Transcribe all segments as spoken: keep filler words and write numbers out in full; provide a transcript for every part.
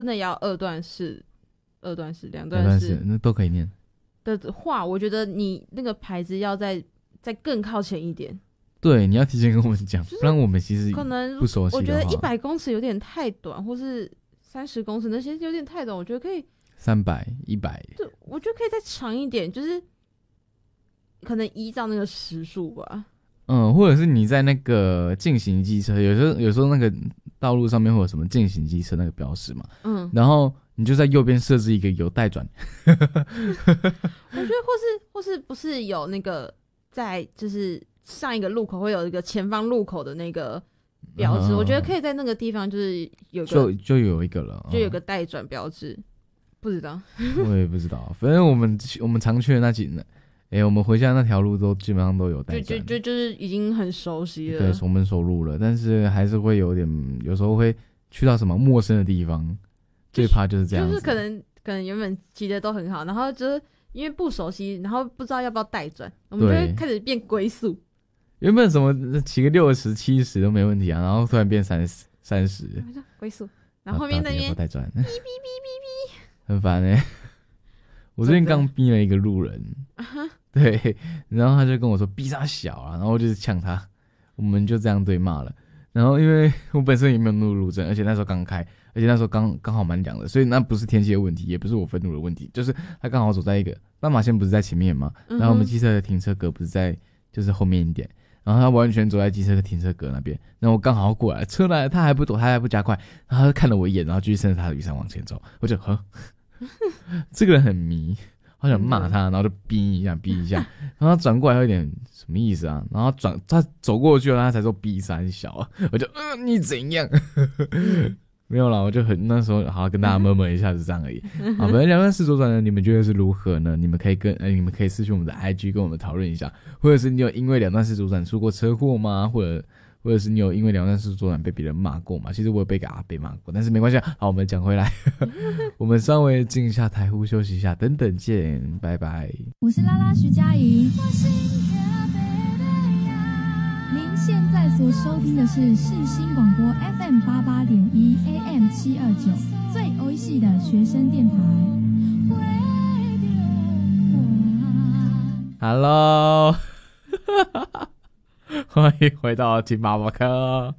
真的要二段式、二段式、两段式， 那都可以念的话，我觉得你那个牌子要再再更靠前一点。 对，你要提前跟我们讲，就是、不然我们其实可能不熟悉的话。 我觉得一百公尺有点太短，或是三十公尺那些有点太短，我觉得可以三百、一百， 对，我觉得可以再长一点，就是可能依照那个时速吧。 嗯，或者是你在那个进行机车，有时候有时候那个道路上面会有什么进行机车那个标识嘛，嗯，然后你就在右边设置一个有待转。 我觉得或是或是不是有那个在就是上一个路口会有一个前方路口的那个标志、嗯，我觉得可以在那个地方就是有个就就有一个了， 就有个待转标志，不知道， 我也不知道，反正我们我们常去的那几呢。哎、欸，我们回家那条路都基本上都有待转， 就就就就是已经很熟悉了， 对，熟门熟路了。但是还是会有点，有时候会去到什么陌生的地方，最怕就是这样子。 就是可能可能原本骑的都很好，然后就是因为不熟悉，然后不知道要不要待转，我们就会开始变龟速。 原本什么骑个六十、七十都没问题啊，然后突然变三十、三十， 龟速，然后后面那边待转， 哔哔哔哔哔， 很烦哎、欸。我最近刚逼了一个路人。对，然后他就跟我说逼他小啊，然后我就是呛他，我们就这样对骂了。然后因为我本身也没有怒路症，而且那时候刚开，而且那时候刚刚好蛮凉的，所以那不是天气的问题，也不是我愤怒的问题，就是他刚好走在一个斑马线不是在前面嘛，然后我们机车的停车格不是在就是后面一点，然后他完全走在机车的停车格那边，然后我刚好过来，车来了他还不躲，他还不加快，然后他就看了我一眼，然后继续伸着他的雨伞往前走，我就呵，这个人很迷。好想骂他，然后就逼一下逼一下，然后他转过来有点什么意思啊？然后转他走过去了，他才说逼三小啊，我就嗯、呃、你怎样？没有啦，我就很那时候好好跟大家摸摸一下是这样而已。好，反正两段式左转呢，你们觉得是如何呢？你们可以跟、呃、你们可以私讯我们的 I G 跟我们讨论一下，或者是你有因为两段式左转出过车祸吗？或者或者是你有因为两段式左转被别人骂过吗？其实我有被个阿伯骂过，但是没关系。好，我们讲回来，我们稍微进一下台呼休息一下，等等见，拜拜。 我是拉拉徐佳莹，您现在所收听的是世新广播 F M 八八点一 A M 七二九，最欧系的学生电台。 Hello。欢迎回到金爸爸课。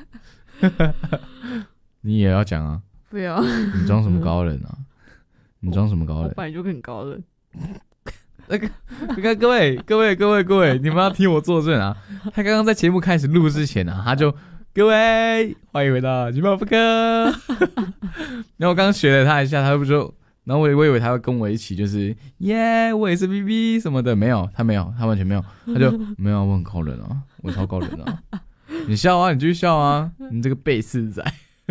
你也要讲啊？ 不要。 你装什么高人啊？你装什么高人？ 我本来就很高人。 那个，你看各位各位各位各位，你们要听我作证啊！他刚刚在节目开始录之前啊，他就各位欢迎回到金爸爸课。然后我刚刚学了他一下，他不就。然后我我以为他会跟我一起，就是耶，我也是 B B 什么的，没有，他没有，他完全没有，他就没有，我很高人啊，我超高人啊，你笑啊，你继续笑啊，你这个背刺仔。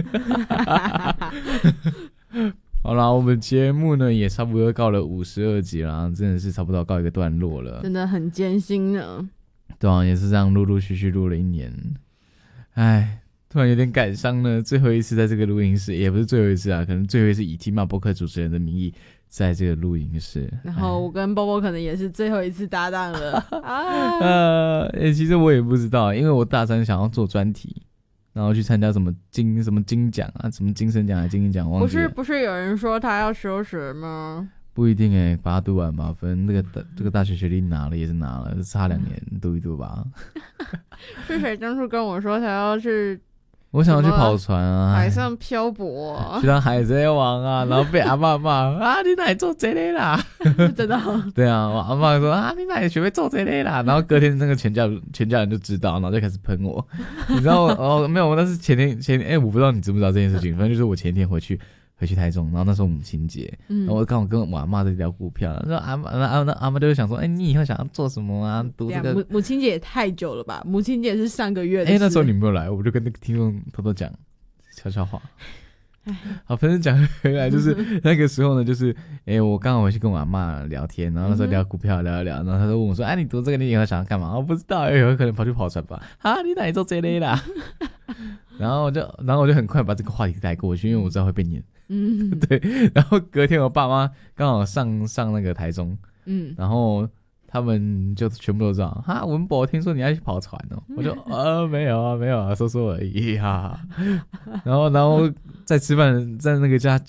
好啦，我们节目呢也差不多告了五十二集啦，真的是差不多告一个段落了， 真的很艰辛呢。 对啊，也是这样陆陆续续录了一年，唉。突然有点感伤呢，最后一次在这个录音室，也不是最后一次啊，可能最后一次以金马播客主持人的名义在这个录音室。 然后我跟波波可能也是最后一次搭档了。啊、 呃、欸，其实我也不知道，因为我大三想要做专题，然后去参加什么金什么金奖啊，什么金声奖还是金鹰奖，忘记了。 不是不是有人说他要休学吗？ 不一定哎、欸，把它读完吧，反正那个这个大学学历拿了也是拿了，差两年读一读吧。 是谁当初跟我说他要去？ 我想要去跑船啊， 海上漂泊、啊， 去当海贼王啊，然后被阿嬷骂啊，你哪里做这类啦？ 真的？ 对啊，我阿嬷说啊，你哪里学会做这类啦？然后隔天那个全家全家人就知道，然后就开始喷我。你知道哦？没有，那是前天前天，哎、欸，我不知道你知不知道这件事情，反正就是我前天回去。回去台中，然后那时候母亲节，嗯，然后我刚好跟我阿嬷在聊股票，说阿嬷阿阿阿嬷就会想说，哎、欸，你以后想要做什么啊？读这个母母亲节也太久了吧？母亲节是上个月的事。 哎、欸，那时候你没有来，我就跟那个听众偷偷讲悄悄话。好，反正讲回来就是那个时候呢，就是哎、欸，我刚好回去跟我阿嬷聊天，然后那时候聊股票聊一聊，然后他就问我说，哎、啊，你读这个你以后想要干嘛？我不知道，有可能跑去跑船吧？啊，你哪里做这类啦？然后我就然后我就很快把这个话题带过去，因为我知道会被念。嗯，对。然后隔天我爸妈刚好上上那个台中，嗯，然后他们就全部都知道哈，文博听说你要去跑船哦、喔，我就呃没有啊没有啊，说说而已哈、啊。然后然后在吃饭，在那个家